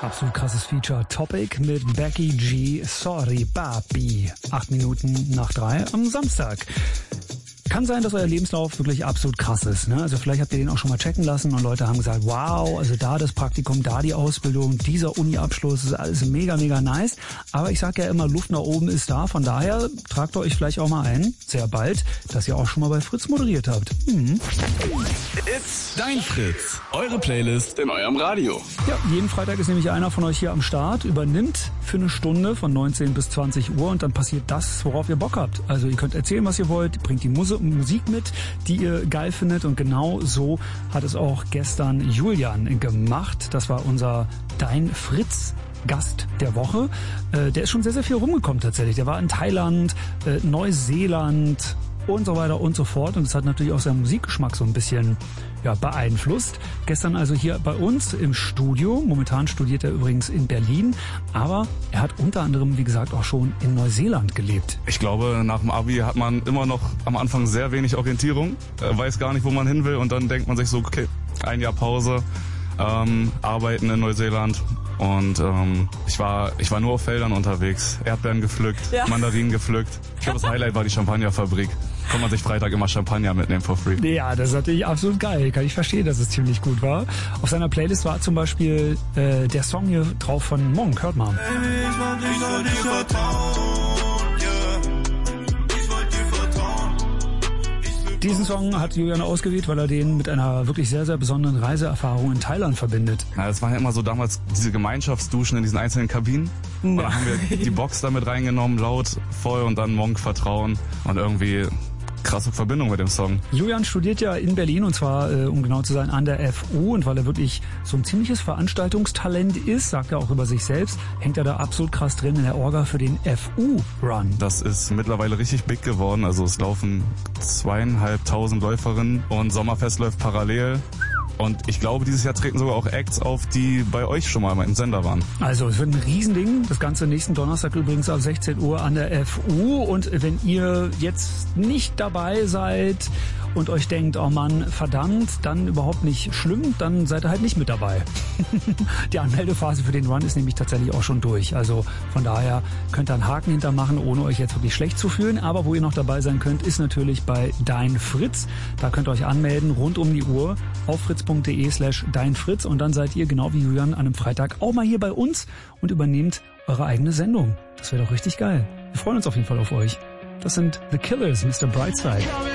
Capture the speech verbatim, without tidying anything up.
Absolut krasses Feature. Topic mit Becky G. Sorry, Papi. Acht Minuten nach drei am Samstag. Kann sein, dass euer Lebenslauf wirklich absolut krass ist. Ne? Also vielleicht habt ihr den auch schon mal checken lassen und Leute haben gesagt, wow, also da das Praktikum, da die Ausbildung, dieser Uni-Abschluss, ist alles mega, mega nice. Aber ich sage ja immer, Luft nach oben ist da. Von daher tragt euch vielleicht auch mal ein, sehr bald, dass ihr auch schon mal bei Fritz moderiert habt. Hm. It's Dein Fritz, eure Playlist in eurem Radio. Ja, jeden Freitag ist nämlich einer von euch hier am Start, übernimmt für eine Stunde von neunzehn bis zwanzig Uhr und dann passiert das, worauf ihr Bock habt. Also ihr könnt erzählen, was ihr wollt, bringt die Musik Musik mit, die ihr geil findet und genau so hat es auch gestern Julian gemacht. Das war unser Dein Fritz Gast der Woche. Äh, der ist schon sehr, sehr viel rumgekommen tatsächlich. Der war in Thailand, äh, Neuseeland und so weiter und so fort und es hat natürlich auch seinen Musikgeschmack so ein bisschen ja, beeinflusst. Gestern also hier bei uns im Studio. Momentan studiert er übrigens in Berlin, aber er hat unter anderem, wie gesagt, auch schon in Neuseeland gelebt. Ich glaube, nach dem Abi hat man immer noch am Anfang sehr wenig Orientierung, äh, weiß gar nicht, wo man hin will und dann denkt man sich so, okay, ein Jahr Pause, ähm, arbeiten in Neuseeland und ähm, ich war ich war nur auf Feldern unterwegs, Erdbeeren gepflückt, ja. Mandarinen gepflückt. Ich glaube, das Highlight war die Champagnerfabrik. Kann man sich Freitag immer Champagner mitnehmen for free. Ja, das ist natürlich absolut geil. Kann ich verstehen, dass es ziemlich gut war. Auf seiner Playlist war zum Beispiel äh, der Song hier drauf von Monk. Hört mal. Ich soll dir vertrauen, yeah. Ich soll dir vertrauen. Diesen Song hat Julian ausgewählt, weil er den mit einer wirklich sehr, sehr besonderen Reiseerfahrung in Thailand verbindet. Ja, das war ja immer so damals diese Gemeinschaftsduschen in diesen einzelnen Kabinen. Und dann haben wir die Box damit reingenommen, laut, voll und dann Monk vertrauen und irgendwie krasse Verbindung mit dem Song. Julian studiert ja in Berlin und zwar, äh, um genau zu sein, an der F U und weil er wirklich so ein ziemliches Veranstaltungstalent ist, sagt er auch über sich selbst, hängt er da absolut krass drin in der Orga für den F U-Run. Das ist mittlerweile richtig big geworden, also es laufen zweieinhalbtausend Läuferinnen und Sommerfest läuft parallel. Und ich glaube, dieses Jahr treten sogar auch Acts auf, die bei euch schon mal im Sender waren. Also es wird ein Riesending. Das Ganze nächsten Donnerstag übrigens ab sechzehn Uhr an der F U. Und wenn ihr jetzt nicht dabei seid und euch denkt, oh Mann, verdammt, dann überhaupt nicht schlimm, dann seid ihr halt nicht mit dabei. Die Anmeldephase für den Run ist nämlich tatsächlich auch schon durch. Also von daher könnt ihr einen Haken hintermachen, ohne euch jetzt wirklich schlecht zu fühlen. Aber wo ihr noch dabei sein könnt, ist natürlich bei Dein Fritz. Da könnt ihr euch anmelden, rund um die Uhr auf fritz.de slash Dein Fritz. Und dann seid ihr, genau wie Julian, an einem Freitag auch mal hier bei uns und übernehmt eure eigene Sendung. Das wäre doch richtig geil. Wir freuen uns auf jeden Fall auf euch. Das sind The Killers, Mister Brightside.